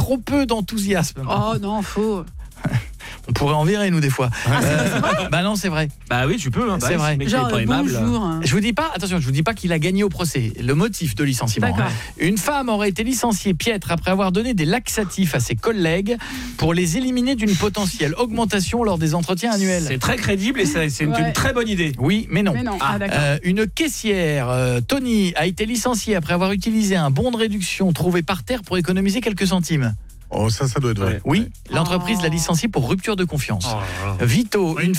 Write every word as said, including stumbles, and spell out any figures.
trop peu d'enthousiasme. Oh non, faux. On pourrait en virer, nous, des fois. Ah, Euh, c'est vrai. bah non, c'est vrai. Bah oui, tu peux. Hein, C'est bah, vrai. Si le mec Genre, est pas aimable. bonjour. Je vous dis pas, attention, je vous dis pas qu'il a gagné au procès. Le motif de licenciement. D'accord. hein. Une femme aurait été licenciée piètre après avoir donné des laxatifs à ses collègues pour les éliminer d'une potentielle augmentation lors des entretiens annuels. C'est très crédible et c'est c'est une, Ouais. une très bonne idée. Oui, mais non. Mais non, Ah, ah, d'accord. Euh, une caissière, euh, Tony, a été licenciée après avoir utilisé un bon de réduction trouvé par terre pour économiser quelques centimes. Oh, ça, ça doit être vrai. Oui, l'entreprise Oh. l'a licenciée pour rupture de confiance. Oh là là. Vito, une